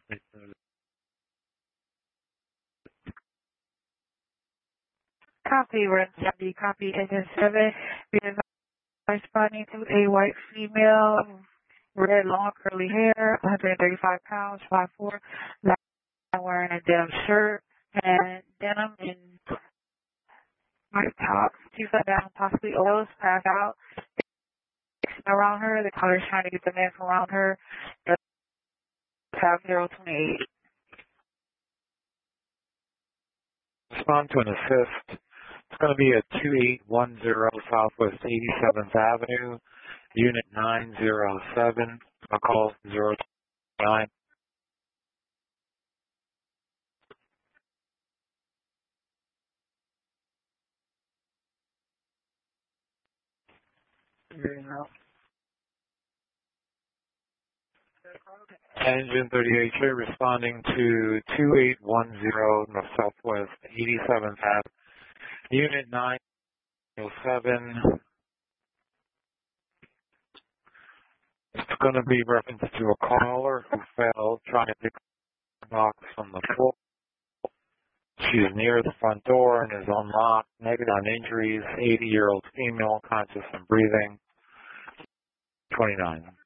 Copy, run 70, copy, engine 7. Be advised, responding to a white female, red long curly hair, 135 pounds, 5'4", wearing a denim shirt and denim and white top. She fell down, possibly oils, passed out. Around her, the caller's trying to get the man from around her. 5028. Respond to an assist. It's going to be at 2810 Southwest 87th Avenue, Unit 907. I'll call 09. Engine 38 here, responding to 2810 North Southwest 87th Ave, Unit 907. It's going to be reference to a caller who fell trying to pick knocks from the floor. She's near the front door and is unlocked, negative on injuries, 80-year-old female, conscious and breathing, 29.